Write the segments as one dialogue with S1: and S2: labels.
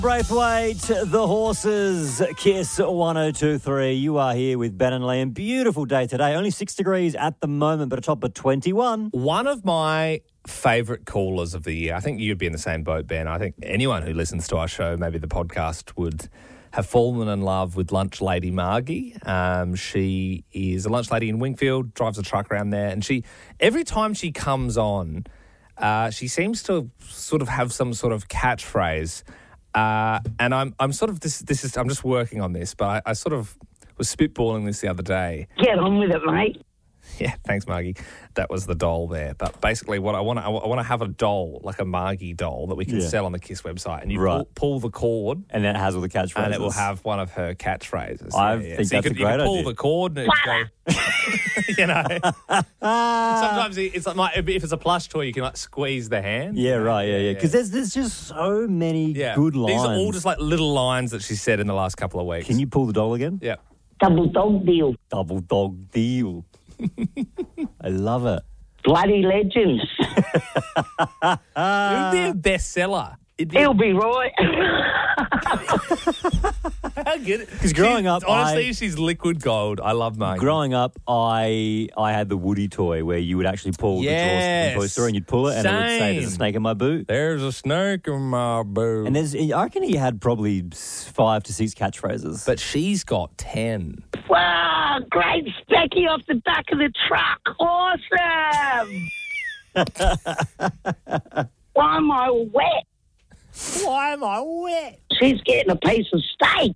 S1: Braithwaite, the horses, Kiss 102.3. You are here with Ben and Liam. Beautiful day today. Only 6 degrees at the moment, but a top of 21.
S2: One of my favourite callers of the year, I think you'd be in the same boat, Ben. I think anyone who listens to our show, maybe the podcast, would have fallen in love with Lunch Lady Margie. She is a lunch lady in Wingfield, drives a truck around there, and every time she comes on, she seems to sort of have some sort of catchphrase. And I'm sort of I'm just working on this, but I sort of was spitballing this the other day.
S3: Get on with it, mate.
S2: Yeah, thanks, Margie. That was the doll there. But basically, what I want to have a doll, like a Margie doll, that we can sell on the KISS website, and you pull the cord,
S1: and then it has all the catchphrases,
S2: and it will have one of her catchphrases.
S1: I think
S2: so
S1: that's a great idea.
S2: You can pull the cord, and you know. Sometimes it's like if it's a plush toy, you can like squeeze the hand.
S1: Yeah, right. Yeah. Because there's just so many good lines.
S2: These are all just like little lines that she said in the last couple of weeks.
S1: Can you pull the doll again?
S2: Yeah.
S3: Double dog deal.
S1: Double dog deal. I love it.
S3: Bloody legends.
S2: It would be a bestseller.
S3: He'll be right.
S2: How good.
S1: Because growing up,
S2: honestly, she's liquid gold. I love Margie.
S1: Growing up, I had the Woody toy where you would actually pull the drawers from Toy Story and you'd pull it and it would say, "There's a snake in my boot."
S2: There's a snake in my boot.
S1: And I reckon he had probably 5 to 6 catchphrases.
S2: But she's got 10.
S3: Wow, great specky off the back of the truck. Awesome. Why am I wet?
S2: Why am I wet?
S3: She's getting a piece of steak.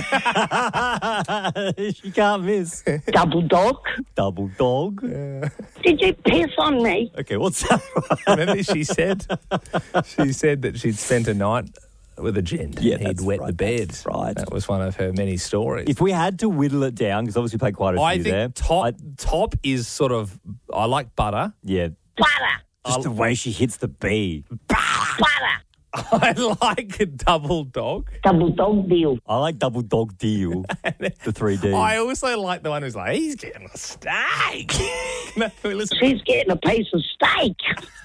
S1: She can't miss.
S3: Double dog.
S1: Double dog.
S3: Did you piss on me?
S1: Okay, what's that?
S2: Remember she said that she'd spent a night with a gent.
S1: Yeah,
S2: he'd wet the bed.
S1: That's right.
S2: That was one of her many stories.
S1: If we had to whittle it down, because obviously we played quite a few there.
S2: I think top is sort of, I like butter.
S1: Yeah.
S3: Butter.
S1: Just the way she hits the B.
S3: Butter.
S2: I like a double dog.
S3: Double dog deal.
S1: I like double dog deal. The 3D.
S2: I also like the one who's like, he's getting a steak.
S3: She's getting a piece of steak.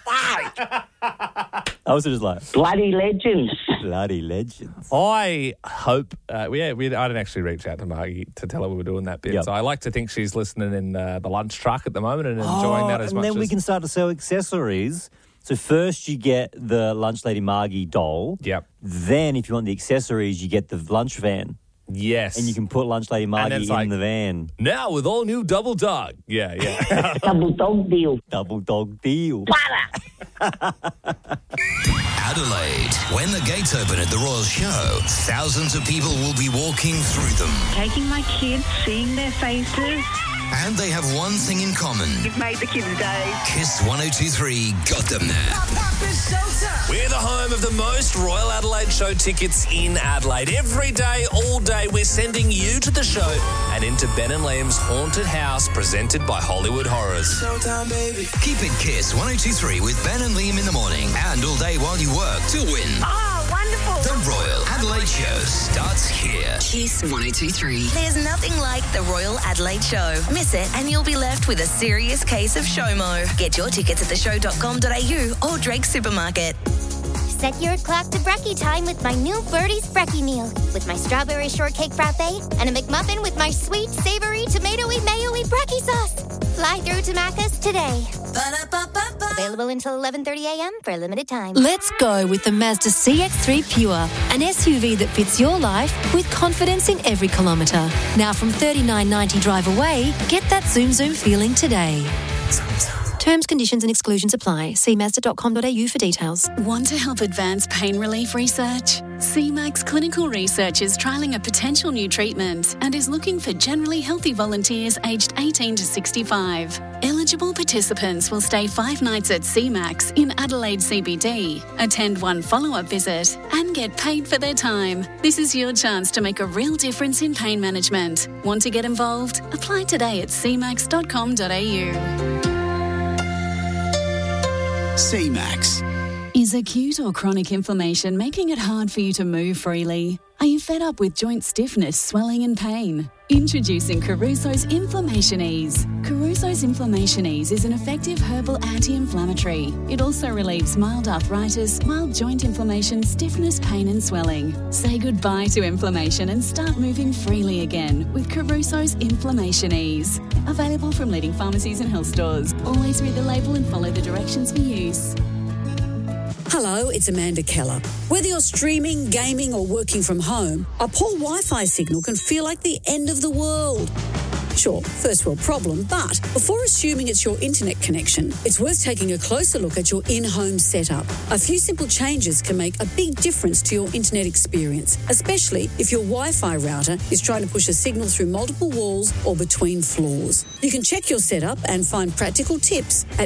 S1: I was just like...
S3: Bloody legends.
S1: Bloody legends.
S2: I hope... I didn't actually reach out to Margie to tell her we were doing that bit. Yep. So I like to think she's listening in the lunch truck at the moment and enjoying that as much as...
S1: And then we can start to sell accessories. So first you get the Lunch Lady Margie doll.
S2: Yep.
S1: Then if you want the accessories, you get the lunch van.
S2: Yes.
S1: And you can put Lunch Lady Margie in the van.
S2: Now with all new double dog. Yeah.
S3: Double dog deal.
S1: Double dog deal.
S3: Butter.
S4: Adelaide. When the gates open at the Royal Show, thousands of people will be walking through them.
S5: Taking my kids, seeing their faces.
S4: And they have one thing in common.
S5: You've made the kids' day.
S4: KISS 102.3 got them there.
S6: We're the home of the most Royal Adelaide Show tickets in Adelaide. Every day, all day, we're sending you to the show and into Ben and Liam's haunted house presented by Hollywood Horrors.
S4: Showtime, baby. Keep it KISS 102.3 with Ben and Liam in the morning and all day while you work to win.
S5: Oh, wonderful.
S4: The Royal Adelaide Show starts here.
S7: KISS 102.3. There's nothing like the Royal Adelaide Show. Miss it and you'll be left with a serious case of SHOMO. Get your tickets at theshow.com.au or Drake Supermarket.
S8: Set your clock to brekkie time with my new Birdie's Brekkie meal. With my strawberry shortcake frappe and a McMuffin with my sweet, savoury, tomatoey, mayo-y brekkie sauce. Fly through to Macca's today. Available until 11:30 a.m. for a limited time.
S9: Let's go with the Mazda CX-3 Pure, an SUV that fits your life with confidence in every kilometre. Now from $39.90 drive away, get that zoom feeling today. Terms, conditions and exclusions apply. See Mazda.com.au for details.
S10: Want to help advance pain relief research? CMAX Clinical Research is trialling a potential new treatment and is looking for generally healthy volunteers aged 18 to 65. Eligible participants will stay 5 nights at CMAX in Adelaide CBD, attend 1 follow-up visit and get paid for their time. This is your chance to make a real difference in pain management. Want to get involved? Apply today at cmax.com.au.
S11: CMAX.
S10: Is acute or chronic inflammation making it hard for you to move freely? Are you fed up with joint stiffness, swelling and pain? Introducing Caruso's Inflammation Ease. Caruso's Inflammation Ease is an effective herbal anti-inflammatory. It also relieves mild arthritis, mild joint inflammation, stiffness, pain and swelling. Say goodbye to inflammation and start moving freely again with Caruso's Inflammation Ease. Available from leading pharmacies and health stores. Always read the label and follow the directions for use.
S11: Hello, it's Amanda Keller. Whether you're streaming, gaming or working from home, a poor Wi-Fi signal can feel like the end of the world. Sure, first world problem, but before assuming it's your internet connection, it's worth taking a closer look at your in-home setup. A few simple changes can make a big difference to your internet experience, especially if your Wi-Fi router is trying to push a signal through multiple walls or between floors. You can check your setup and find practical tips at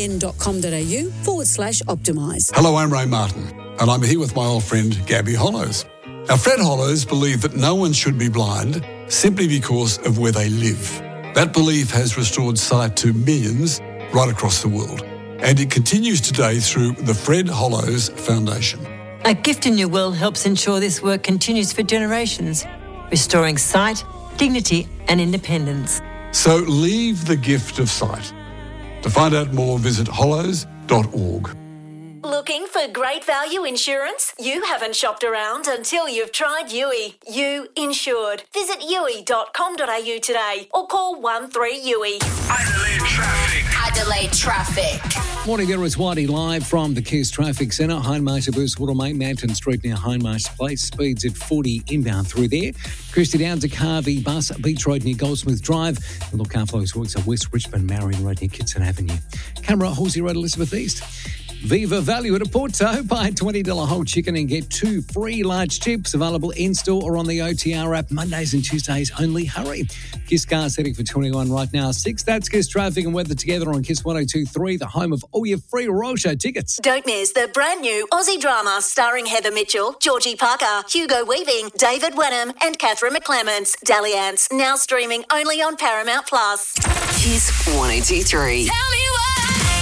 S11: nbn.com.au/optimise.
S12: Hello, I'm Ray Martin, and I'm here with my old friend Gabby Hollows. Now, Fred Hollows believed that no one should be blind simply because of where they live. That belief has restored sight to millions right across the world, and it continues today through the Fred Hollows Foundation.
S13: A Gift in Your Will helps ensure this work continues for generations, restoring sight, dignity and independence.
S12: So leave the gift of sight. To find out more, visit hollows.org.
S14: Looking for great value insurance? You haven't shopped around until you've tried Yui. You Insured. Visit yui.com.au today or call 13YUI.
S15: Adelaide Traffic.
S16: Morning, there is Whitey live from the Kiss Traffic Centre. Hindmarsh Boost Watermain, Manton Street near Hindmarsh Place. Speeds at 40 inbound through there. Christie down to Carvey Bus, Beach Road near Goldsmith Drive. And look out for those works at West Richmond, Marion Road near Kitson Avenue. Camera, Halsey Road, Elizabeth East. Viva Value at a Porto. Buy $20 whole chicken and get 2 free large chips. Available in-store or on the OTR app. Mondays and Tuesdays only. Hurry. Kiss Cars heading for 21 right now. 6, that's Kiss Traffic and weather together on Kiss 102.3, the home of all your free Royal Show tickets.
S14: Don't miss the brand new Aussie drama starring Heather Mitchell, Georgie Parker, Hugo Weaving, David Wenham and Catherine McClements. Dalliance, now streaming only on Paramount+.
S15: Kiss 102.3.
S14: Tell me what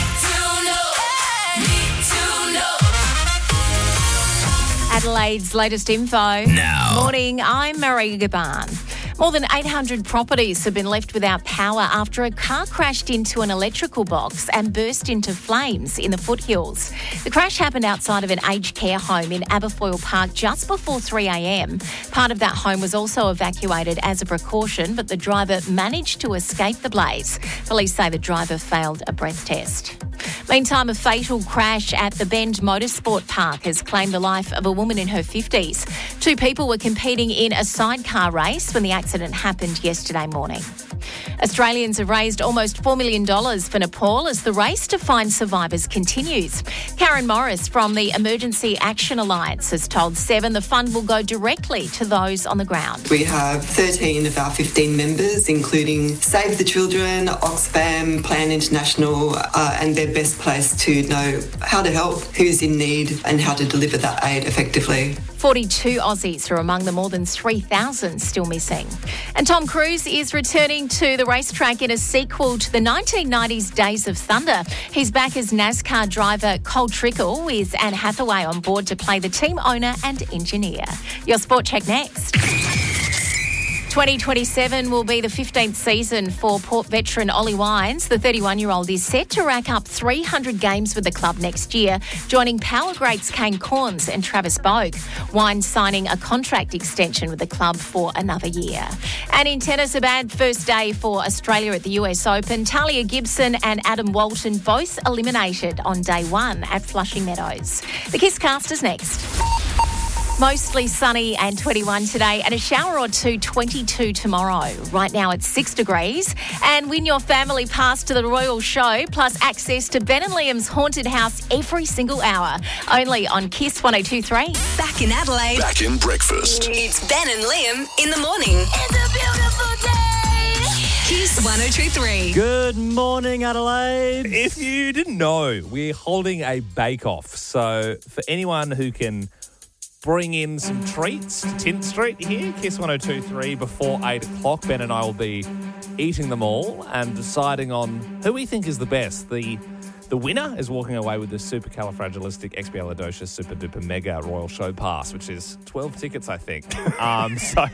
S17: Adelaide's latest info.
S4: Now.
S17: Morning, I'm Marie Gaban. More than 800 properties have been left without power after a car crashed into an electrical box and burst into flames in the foothills. The crash happened outside of an aged care home in Aberfoyle Park just before 3 a.m. Part of that home was also evacuated as a precaution, but the driver managed to escape the blaze. Police say the driver failed a breath test. Meantime, a fatal crash at the Bend Motorsport Park has claimed the life of a woman in her 50s. 2 people were competing in a sidecar race when the accident happened yesterday morning. Australians have raised almost $4 million for Nepal as the race to find survivors continues. Karen Morris from the Emergency Action Alliance has told Seven the fund will go directly to those on the ground.
S18: We have 13 of our 15 members, including Save the Children, Oxfam, Plan International, and they're best placed to know how to help, who's in need, and how to deliver that aid effectively.
S17: 42 Aussies are among the more than 3,000 still missing. And Tom Cruise is returning to the racetrack in a sequel to the 1990s Days of Thunder. He's back as NASCAR driver Cole Trickle with Anne Hathaway on board to play the team owner and engineer. Your Sport Check next. 2027 will be the 15th season for Port veteran Ollie Wines. The 31-year-old is set to rack up 300 games with the club next year, joining power greats Kane Corns and Travis Boak. Wines signing a contract extension with the club for another year. And in tennis, a bad first day for Australia at the US Open. Talia Gibson and Adam Walton both eliminated on day 1 at Flushing Meadows. The Kiss Cast is next. Mostly sunny and 21 today and a shower or two, 22 tomorrow. Right now it's 6 degrees. And win your family pass to the Royal Show plus access to Ben and Liam's haunted house every single hour. Only on Kiss 102.3.
S7: Back in Adelaide.
S4: Back in breakfast.
S7: It's Ben and Liam in the morning. It's a beautiful day. Kiss 102.3.
S1: Good morning, Adelaide.
S2: If you didn't know, we're holding a bake-off. So for anyone who can bring in some treats to Tint Street here, Kiss 102.3, before 8 o'clock. Ben and I will be eating them all and deciding on who we think is the best. The The winner is walking away with the Supercalifragilisticexpialidocious Super Duper Mega Royal Show Pass, which is 12 tickets, I think. So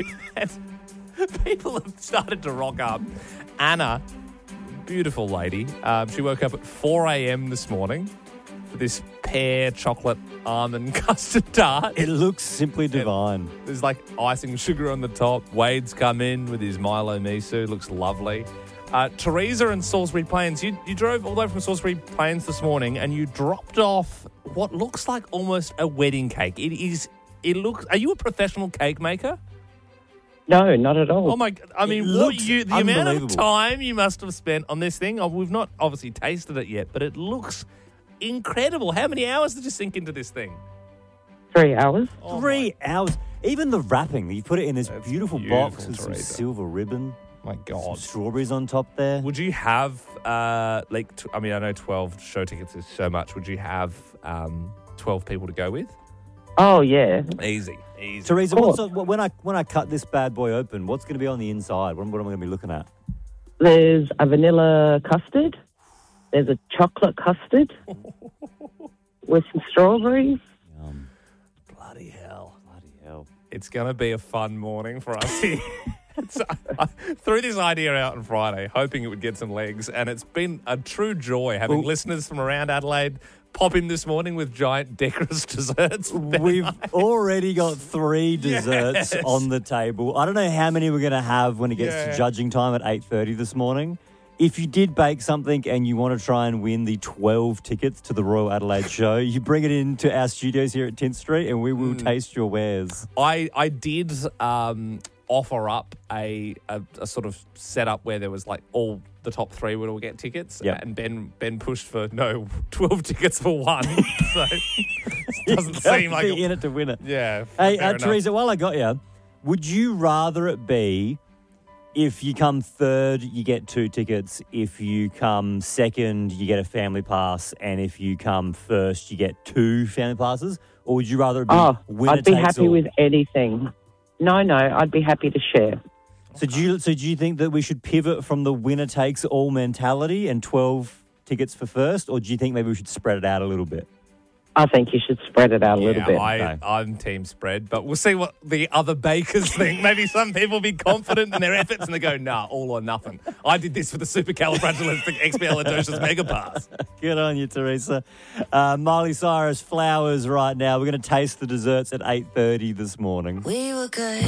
S2: people have started to rock up. Anna, beautiful lady. She woke up at 4 a.m. this morning for this pear chocolate almond custard tart.
S1: It looks simply divine.
S2: There's like icing sugar on the top. Wade's come in with his Milo Miso. Looks lovely. Teresa in Salisbury Plains, you drove all the way from Salisbury Plains this morning and you dropped off what looks like almost a wedding cake. It looks. Are you a professional cake maker?
S19: No, not at all.
S2: Oh my! I mean, the amount of time you must have spent on this thing. We've not obviously tasted it yet, but it looks incredible. How many hours did you sink into this thing?
S19: 3 hours.
S1: 3 hours. Even the wrapping, you put it in this beautiful box with some
S2: Teresa.
S1: silver ribbon.
S2: My God.
S1: Some strawberries on top there.
S2: Would you have, I know 12 show tickets is so much. Would you have 12 people to go with?
S19: Oh, yeah.
S2: Easy.
S1: Teresa, when I cut this bad boy open, what's going to be on the inside? What am I going to be looking at?
S19: There's a vanilla custard. There's a chocolate custard with some strawberries.
S1: Bloody hell.
S2: It's going to be a fun morning for us here. I threw this idea out on Friday, hoping it would get some legs, and it's been a true joy having listeners from around Adelaide pop in this morning with giant decorous desserts.
S1: We've already got 3 desserts on the table. I don't know how many we're going to have when it gets to judging time at 8:30 this morning. If you did bake something and you want to try and win the 12 tickets to the Royal Adelaide show, you bring it into our studios here at 10th Street and we will taste your wares.
S2: I did offer up a sort of setup where there was like all the top 3 would all get tickets, and Ben pushed for 12 tickets for 1. So it doesn't seem like
S1: in it to win it.
S2: Yeah.
S1: Hey,
S2: fair enough.
S1: Teresa, while I got you, would you rather it be if you come third, you get 2 tickets, if you come second, you get a family pass, and if you come first, you get 2 family passes? Or would you rather it be winner
S19: I'd be
S1: takes
S19: happy
S1: all?
S19: with anything. No, I'd be happy to share.
S1: So do you think that we should pivot from the winner takes all mentality and 12 tickets for first, or do you think maybe we should spread it out a little bit?
S19: I think you should spread it out a little bit.
S2: I'm team spread, but we'll see what the other bakers think. Maybe some people be confident in their efforts and they go, nah, all or nothing. I did this for the Supercalifragilisticexpialidocious Mega Pass.
S1: Good on you, Teresa. Miley Cyrus, Flowers right now. We're going to taste the desserts at 8:30 this morning.
S7: We were good.